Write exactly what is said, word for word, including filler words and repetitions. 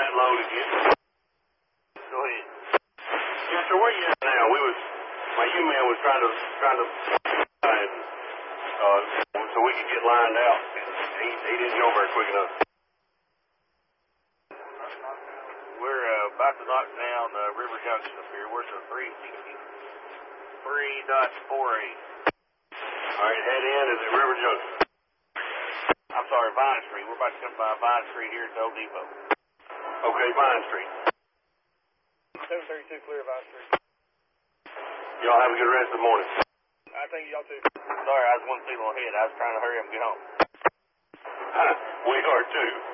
light load again. Go ahead. Yeah, so where you at now? We was, my U-man was trying to, trying to, and, uh, so we could get lined out. He, he didn't go very quick enough. We're uh, about to knock down uh, River Junction up here. We're at three sixty-three point four eight. All right, head in is at River Junction. I'm sorry, Vine Street. We're about to come by Vine Street here at the Old Depot. Okay, Vine Street. seven thirty-two clear Vine Street. Y'all have a good rest of the morning. I think y'all too. Sorry, I was one signal ahead. I was trying to hurry up and get home. We are too.